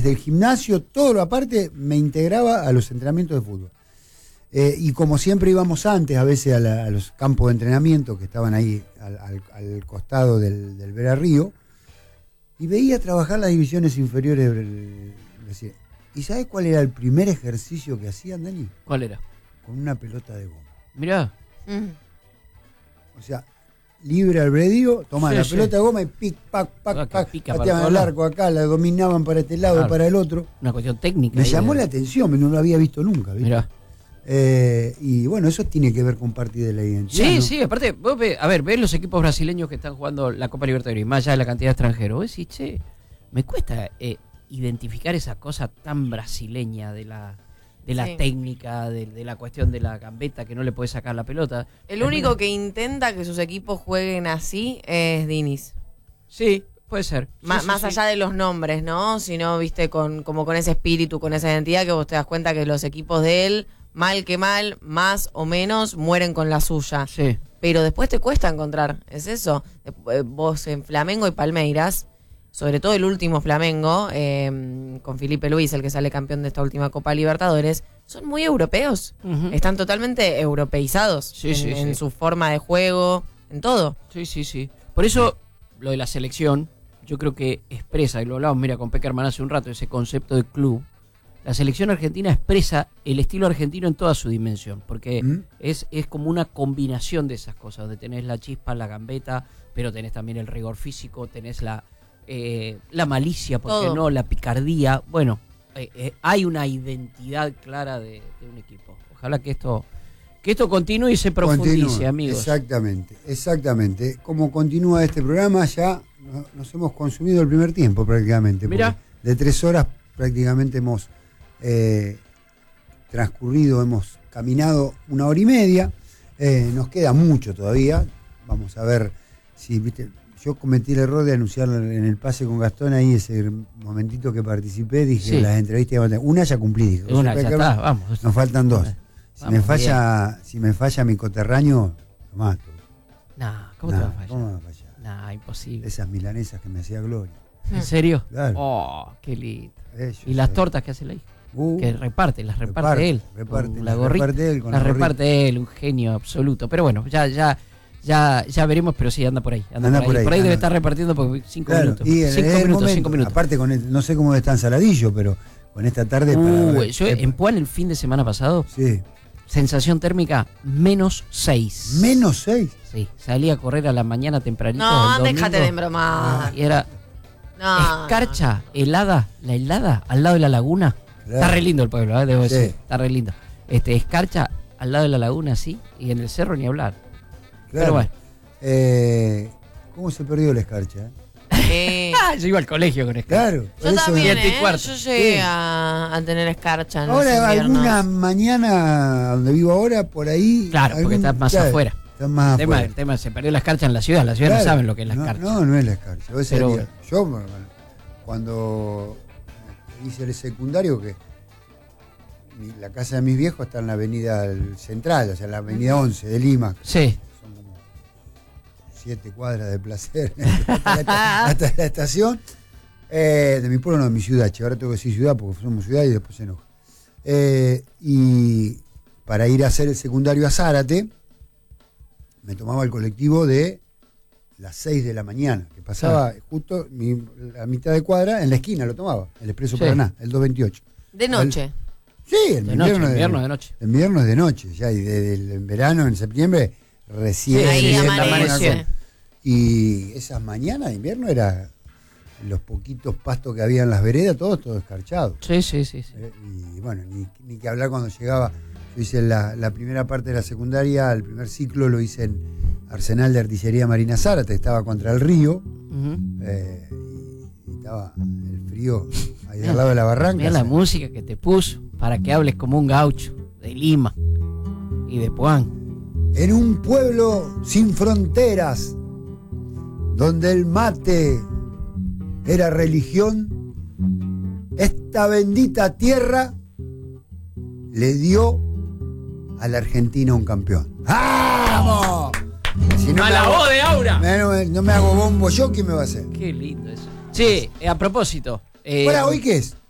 desde el gimnasio, todo lo aparte, me integraba a los entrenamientos de fútbol. Y como siempre íbamos antes, a veces a los campos de entrenamiento que estaban ahí al costado del Vera Río, y veía trabajar las divisiones inferiores. ¿Y sabes cuál era el primer ejercicio que hacían, Dani? ¿Cuál era? Con una pelota de goma. Mirá. O sea, libre albedrío, tomaban la pelota de goma y pic, pac, pateaban al arco acá, la dominaban para este lado y para el otro. Una cuestión técnica. Me llamó la atención, no lo había visto nunca, ¿viste? Mirá. Y bueno, eso tiene que ver con parte de la identidad. Sí, ¿no? sí, aparte, vos ves los equipos brasileños que están jugando la Copa Libertadores, más allá de la cantidad de extranjeros. Vos decís, che, me cuesta identificar esa cosa tan brasileña de la técnica, de la cuestión de la gambeta que no le puede sacar la pelota. El único que intenta que sus equipos jueguen así es Diniz. Sí, puede ser. Más allá de los nombres, ¿no? Sino, viste, como con ese espíritu, con esa identidad, que vos te das cuenta que los equipos de él, mal que mal, más o menos, mueren con la suya. Sí. Pero después te cuesta encontrar, es eso. Vos en Flamengo y Palmeiras, sobre todo el último Flamengo, con Felipe Luis, el que sale campeón de esta última Copa Libertadores, son muy europeos. Están totalmente europeizados en su forma de juego, en todo. Sí. Por eso, lo de la selección, yo creo que expresa, y lo hablábamos, mira, con Peckerman hace un rato, ese concepto de club. La selección argentina expresa el estilo argentino en toda su dimensión, porque es como una combinación de esas cosas, donde tenés la chispa, la gambeta, pero tenés también el rigor físico, tenés la malicia, ¿por qué no? La picardía. Bueno, hay una identidad clara de un equipo. Ojalá que esto continúe y se profundice, amigos. Exactamente. Como continúa este programa, ya nos hemos consumido el primer tiempo prácticamente. Mirá. De 3 horas prácticamente hemos transcurrido, hemos caminado 1 hora y media. Nos queda mucho todavía. Vamos a ver si, viste, yo cometí el error de anunciar en el pase con Gastón ahí ese momentito que participé, dije las entrevistas, una ya cumplí, dije, una ya está, vamos. Nos faltan 2. Si me falla mi coterráneo, lo mato. ¿Cómo te va a fallar? ¿Cómo me va a fallar? Imposible. Esas milanesas que me hacía Gloria. ¿En serio? Claro. Oh, qué lindo. Y las tortas que hace la hija. Que reparte él. La gorrita. Reparte él, un genio absoluto. Pero bueno, ya veremos, pero sí, anda por ahí. Por ahí debe estar repartiendo por 5 minutos. Y 5 minutos. Aparte, no sé cómo está en Saladillo, pero con esta tarde. Yo en Puan el fin de semana pasado. Sí. Sensación térmica -6. ¿-6? Sí, salí a correr a la mañana tempranito. No, déjate de bromar. Y era escarcha, helada, la helada, al lado de la laguna. Claro. Está re lindo el pueblo, debo decir. Está re lindo. Escarcha al lado de la laguna, sí, y en el cerro ni hablar. Claro. Pero bueno. ¿Cómo se perdió la escarcha? Yo iba al colegio con escarcha. Claro. Yo también, yo llegué a tener escarcha. Ahora, alguna mañana donde vivo ahora, por ahí. Claro, porque estás más afuera. El tema se perdió la escarcha en la ciudad. La ciudad no saben lo que es la escarcha. No es la escarcha. Yo, cuando hice el secundario, que la casa de mis viejos está en la avenida Central, o sea, en la avenida 11 de Lima. Sí. 7 cuadras de placer hasta la estación. De mi pueblo, no, de mi ciudad. Ahora tengo que decir ciudad porque somos ciudad y después se enoja. Y para ir a hacer el secundario a Zárate, me tomaba el colectivo de las 6 de la mañana, que pasaba justo la mitad de cuadra, en la esquina lo tomaba, el Expreso Paraná, el 228. ¿De noche? Sí, el invierno de noche. El invierno es de noche, ya, y en verano, en septiembre, recién. Ahí amanece. Y esas mañanas de invierno era los poquitos pastos que había en las veredas, todo escarchado. Sí. Y bueno, ni que hablar cuando llegaba. Yo hice la primera parte de la secundaria, el primer ciclo lo hice en Arsenal de Artillería Marina Zárate, estaba contra el río, y estaba el frío ahí al lado de la barranca. Mira la música que te puso para que hables como un gaucho de Lima y de Puan. En un pueblo sin fronteras, donde el mate era religión, esta bendita tierra le dio a la Argentina un campeón. ¡Vamos! Si no ¡A la voz de Aura! No me hago bombo yo, ¿quién me va a hacer? Qué lindo eso. Sí, a propósito. ¿Para hoy qué es?